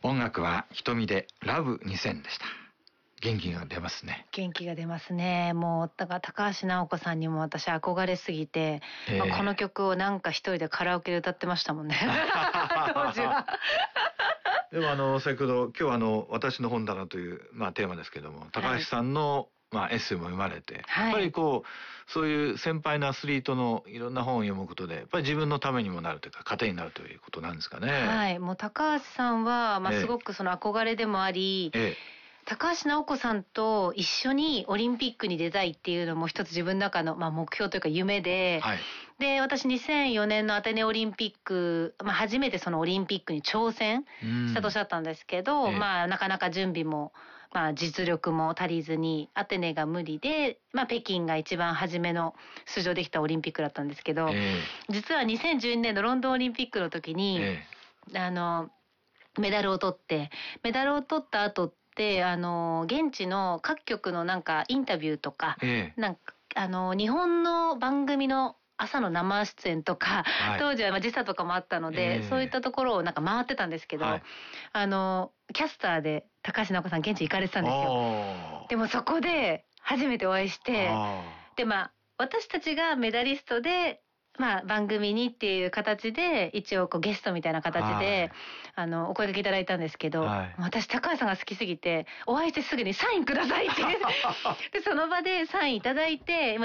音楽は瞳でラブ2000でした。元気が出ますね。 元気が出ますね。もうだから高橋尚子さんにも私憧れすぎて、この曲をなんか一人でカラオケで歌ってましたもんね当時はでも先ほど今日私の本棚という、テーマですけども、高橋さんの、エッセイも読まれて、やっぱりそういう先輩のアスリートのいろんな本を読むことでやっぱり自分のためにもなるというか糧になるということなんですかね。 はい、もう高橋さんは、すごくその憧れでもあり、高橋尚子さんと一緒にオリンピックに出たいっていうのも一つ自分の中の、目標というか夢で、で、私2004年のアテネオリンピック、初めてそのオリンピックに挑戦した年だったんですけど、なかなか準備も、実力も足りずに、アテネが無理で、北京が一番初めの出場できたオリンピックだったんですけど、実は2012年のロンドンオリンピックの時に、メダルを取った後って、現地の各局のなんかインタビューとか、なんか日本の番組の朝の生出演とか、当時は時差とかもあったので、そういったところをなんか回ってたんですけど、キャスターで高橋尚子さん現地行かれてたんですよ。でもそこで初めてお会いして、で私たちがメダリストで、番組にっていう形で一応ゲストみたいな形で、お声掛けいただいたんですけど、私高橋さんが好きすぎてお会いしてすぐにサインくださいってでその場でサインいただいて、